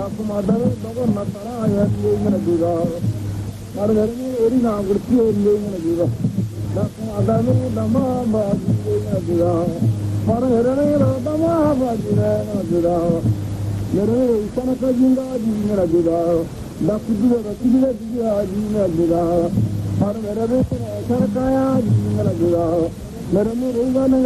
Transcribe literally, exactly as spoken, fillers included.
Dakumadar dagar natara ayat legen dura. Margarine eri na gurti legen dura. Dakumadar dama baji legen dura. Margarine dama baji legen dura. Mere isana kajinda di mera dura. Dakudu rakidile di aji mera dura. Margarine isana kaya di mera dura. Mere mere